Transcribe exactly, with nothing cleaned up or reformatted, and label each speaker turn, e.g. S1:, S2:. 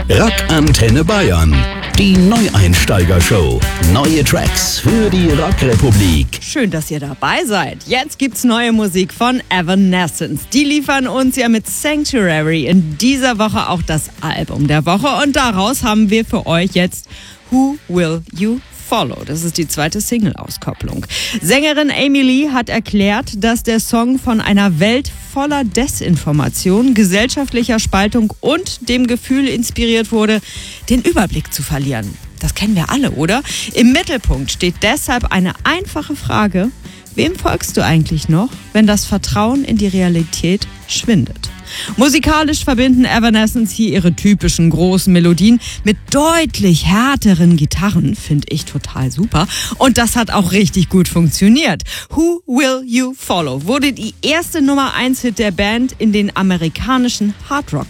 S1: Rock Antenne Bayern. Die Neueinsteiger-Show. Neue Tracks für die Rockrepublik.
S2: Schön, dass ihr dabei seid. Jetzt gibt's neue Musik von Evanescence. Die liefern uns ja mit Sanctuary in dieser Woche auch das Album der Woche. Und daraus haben wir für euch jetzt Who Will You Follow? Das ist die zweite Single-Auskopplung. Sängerin Amy Lee hat erklärt, dass der Song von einer Welt voller Desinformation, gesellschaftlicher Spaltung und dem Gefühl inspiriert wurde, den Überblick zu verlieren. Das kennen wir alle, oder? Im Mittelpunkt steht deshalb eine einfache Frage: Wem folgst du eigentlich noch, wenn das Vertrauen in die Realität schwindet? Musikalisch verbinden Evanescence hier ihre typischen großen Melodien mit deutlich härteren Gitarren, finde ich total super. Und das hat auch richtig gut funktioniert. Who Will You Follow wurde die erste Nummer eins Hit der Band in den amerikanischen Hardrock